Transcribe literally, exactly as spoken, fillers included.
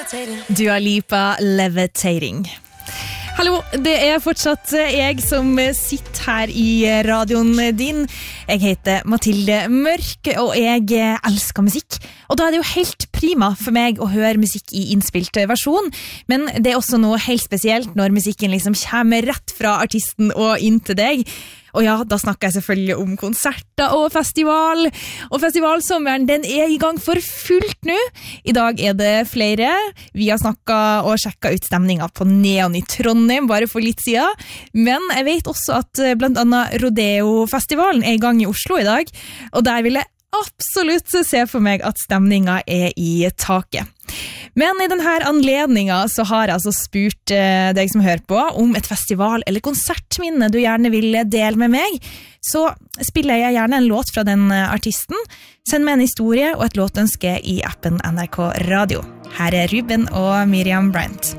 Dua Lipa, Levitating. Hallo, det er fortsatt jeg som sitter her i radioen din. Jeg heter Mathilde Mørk, og jeg elsker musikk. Og da er det jo helt prima for meg å høre musikk i innspilt versjon, men det er også noe helt spesielt når musikken liksom kommer rett fra artisten og inn til deg. Og ja, da snakker jeg selvfølgelig om konserter og festival. Og festivalsommeren, den er i gang for fullt nå. I dag er det flere. Vi har snakket og sjekket ut stemningen på Neon i Trondheim, bare for litt siden. Men jeg vet også at blant annet Rodeo-festivalen er i gang i Oslo i dag. Og der vil jeg absolutt se for meg at stemningen er i taket. Men i denne anledningen så har jeg altså spurt eh, deg som hører på om et festival- eller konsertminne du gjerne vil dele med meg. Så spiller jeg gjerne en låt fra den artisten. Send meg en historie og et låtønske i appen N R K Radio. Her er Ruben og Miriam Bryant.